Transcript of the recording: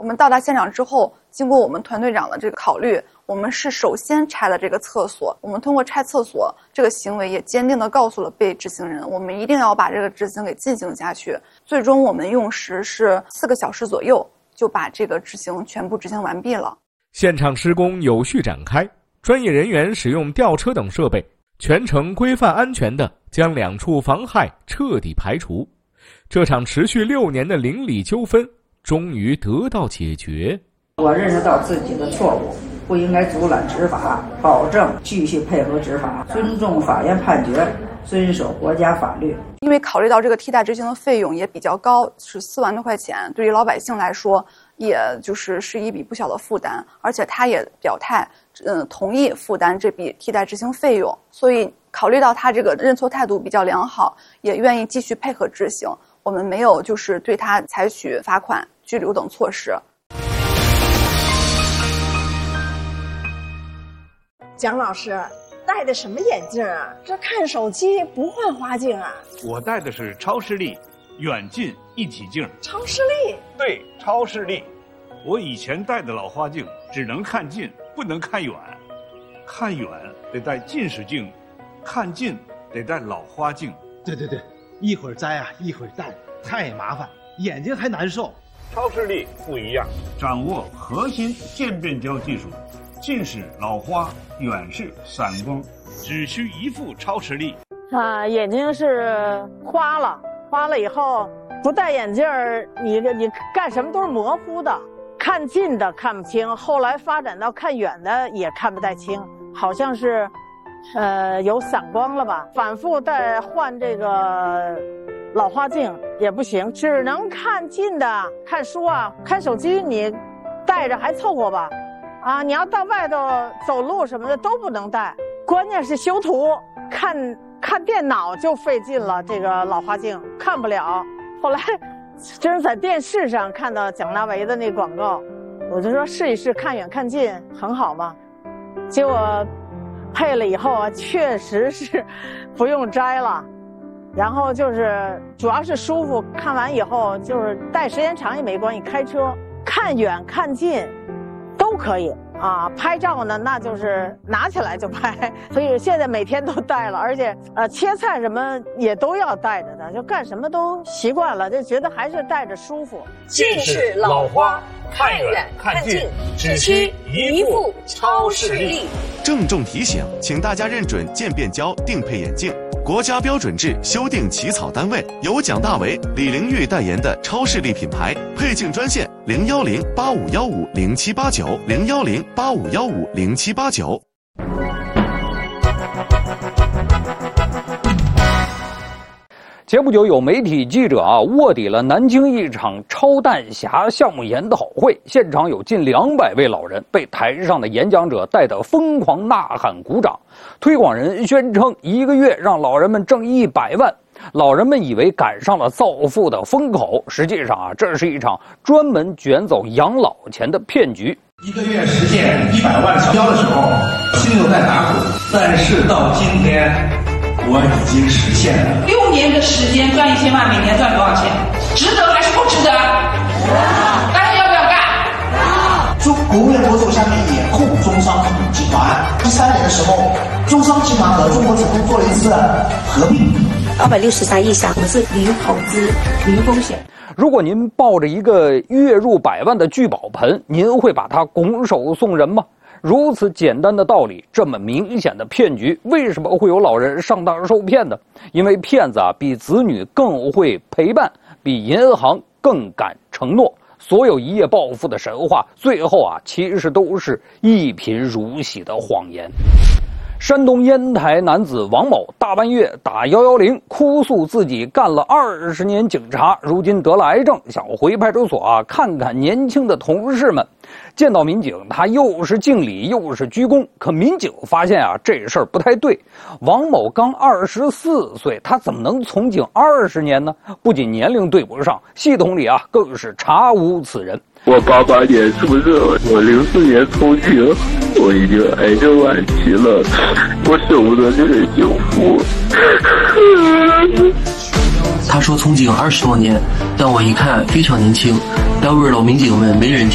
们到达现场之后，经过我们团队长的这个考虑，我们是首先拆了这个厕所。我们通过拆厕所这个行为，也坚定地告诉了被执行人，我们一定要把这个执行给进行下去。最终我们用时是4个小时左右，就把这个执行全部执行完毕了。 现场施工有序展开，专业人员使用吊车等设备，全程规范安全地将2处妨害彻底排除。这场持续6年的邻里纠纷终于得到解决。 我认识到自己的错误，不应该阻拦执法，保证继续配合执法，尊重法院判决，遵守国家法律。 因为考虑到这个替代执行的费用也比较高，是4万多块钱，对于老百姓来说，也是一笔不小的负担。而且他也表态，同意负担这笔替代执行费用。所以考虑到他这个认错态度比较良好，也愿意继续配合执行。我们没有对他采取罚款、拘留等措施。 蒋老师戴的什么眼镜啊？这看手机不换花镜啊？ 我戴的是超视力远近一体镜。 超视力？ 对，超视力。我以前戴的老花镜只能看近，不能看远。看远得戴近视镜，看近得戴老花镜。 对，一会儿摘啊，一会儿戴，太麻烦，眼睛还难受。 超视力不一样，掌握核心渐变焦技术，近视、老花、远视、散光，只需一副超视力。 眼睛是花了以后不戴眼镜儿，你干什么都是模糊的，看近的看不清，后来发展到看远的也看不太清，好像是有散光了吧？反复再换这个老花镜也不行，只能看近的，看书啊、看手机你戴着还凑合吧。你要到外头走路什么的都不能戴，关键是修图看电脑就费劲了，这个老花镜看不了。后来真是在电视上看到蒋大为的那广告，我就说试一试看远看近很好嘛。结果配了以后啊，确实是不用摘了，然后主要是舒服，看完以后戴时间长也没关系，开车看远看近都可以拍照呢那拿起来就拍，所以现在每天都戴了，而且切菜什么也都要戴着的，就干什么都习惯了，就觉得还是戴着舒服。 近视、老花，看远看近，只需一副超视力。 郑重提醒，请大家认准渐变焦定配眼镜，国家标准制修订起草单位，由蒋大为、李玲玉代言的超视力品牌，配镜专线010-8515-0789，010-8515-0789。 前不久有媒体记者卧底了南京一场超弹匣项目研讨会，现场有近200位老人被台上的演讲者带得疯狂呐喊鼓掌，推广人宣称1个月让老人们挣100万，老人们以为赶上了造富的风口，实际上这是一场专门卷走养老钱的骗局。 1个月实现100万成交的时候，心有在打鼓，但是到今天我已经实现了。 6年的时间赚1000万，每年赚多少钱？值得还是不值得？大家要不要干？ 就国务院国土下面也控中商集团。13年的时候，中商集团和中国铁路做了一次合并。 263亿下，我们是零投资、零风险。 如果您抱着一个月入100万的聚宝盆，您会把它拱手送人吗？如此简单的道理，这么明显的骗局，为什么会有老人上当受骗呢？因为骗子比子女更会陪伴，比银行更敢承诺。所有一夜暴富的神话，最后其实都是一贫如洗的谎言。山东烟台男子王某大半夜打110，哭诉自己干了20年警察，如今得了癌症，想回派出所看看年轻的同事们。见到民警，他又是敬礼又是鞠躬，可民警发现这事儿不太对。王某刚24岁，他怎么能从警20年呢？不仅年龄对不上，系统里更是查无此人。 我88年出生，我04年从警，我已经癌症晚期了，我舍不得这个幸福。 他说从警20多年，但我一看非常年轻。单位老民警们没人